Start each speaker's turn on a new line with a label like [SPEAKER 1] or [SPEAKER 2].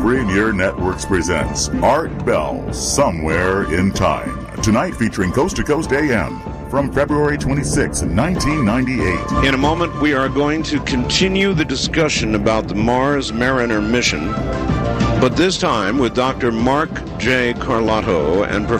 [SPEAKER 1] Rainier Networks presents Art Bell, Somewhere in Time. Tonight featuring Coast to Coast AM from February 26, 1998.
[SPEAKER 2] In a moment, we are going to continue the discussion about the Mars Mariner mission, but this time with Dr. Mark J. Carlotto and